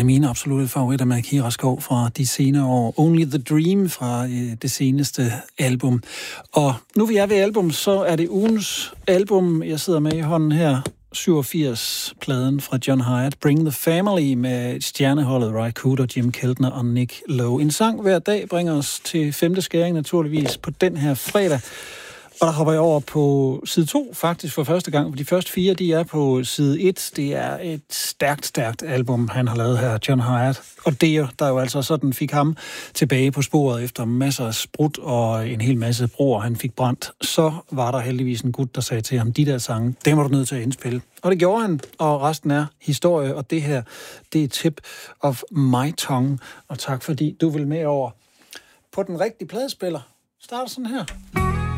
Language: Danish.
af mine absolutte favoritter med Kira Skov fra de senere år. Only the Dream fra det seneste album. Og nu vi er ved album, så er det ugens album, jeg sidder med i hånden her. 87-pladen fra John Hiatt, Bring the Family, med stjerneholdet Ry Cooder, Jim Keltner og Nick Lowe. En sang hver dag bringer os til 5. skæring naturligvis på den her fredag. Og der hopper jeg over på side 2 faktisk for første gang. De første 4, de er på side 1. Det er et stærkt album, han har lavet her, John Hiatt. Og det, der jo altså sådan fik ham tilbage på sporet efter masser af sprut og en hel masse broer, han fik brændt. Så var der heldigvis en gut, der sagde til ham, de der sange, dem var du nødt til at indspille. Og det gjorde han, og resten er historie. Og det her, det er Tip of My Tongue. Og tak fordi du vil med over på den rigtige pladespiller. Starter sådan her.